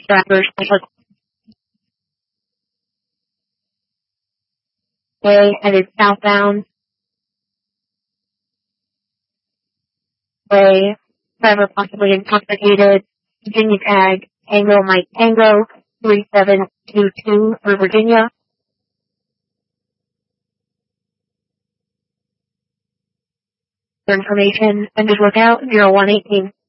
driver special way headed southbound. Way, driver possibly intoxicated. Virginia tag, Tango Mike Tango, 3722 for Virginia. For information, Vendors Lookout, 0118.